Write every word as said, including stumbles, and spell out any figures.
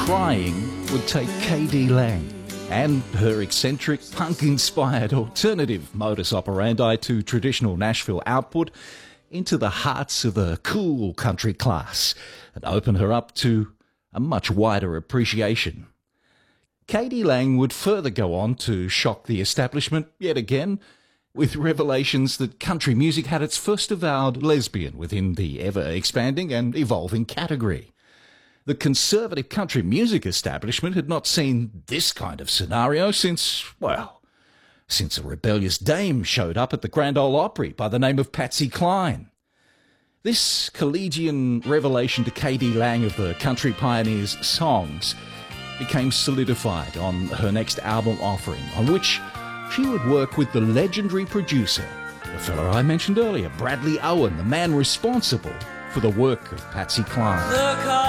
trying would take K D Lang and her eccentric, punk-inspired alternative modus operandi to traditional Nashville output into the hearts of the cool country class and open her up to a much wider appreciation. K D Lang would further go on to shock the establishment yet again with revelations that country music had its first avowed lesbian within the ever-expanding and evolving category. The conservative country music establishment had not seen this kind of scenario since, well, since a rebellious dame showed up at the Grand Ole Opry by the name of Patsy Cline. This collegian revelation to K D Lang of the country pioneer's songs became solidified on her next album offering, on which she would work with the legendary producer, the fellow I mentioned earlier, Bradley Owen, the man responsible for the work of Patsy Cline.